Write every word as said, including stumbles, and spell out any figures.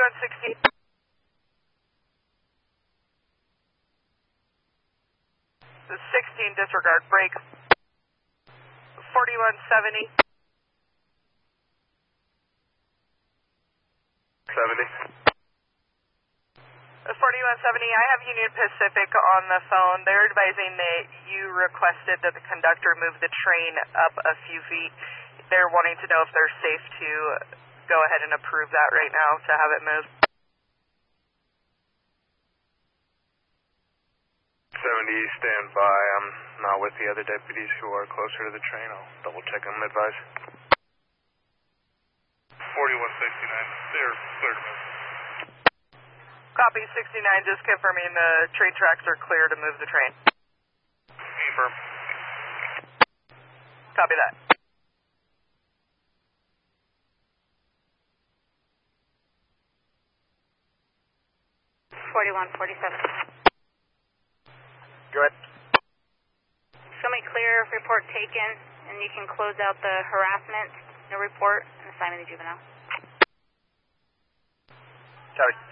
forty-one sixteen. The sixteen disregard, break. forty-one seventy. seventy. forty-one seventy, I have Union Pacific on the phone. They're advising that you requested that the conductor move the train up a few feet. They're wanting to know if they're safe to go ahead and approve that right now to have it moved. seventy, stand by. I'm not with the other deputies who are closer to the train. I'll double check them, advise. forty-one sixty-nine, they're clear to move. Copy sixty-nine, just confirming the train tracks are clear to move the train. Confirm. Copy that. forty-one forty-seven. Go ahead. Show me clear, report taken, and you can close out the harassment, no report, and assignment of juvenile. Copy.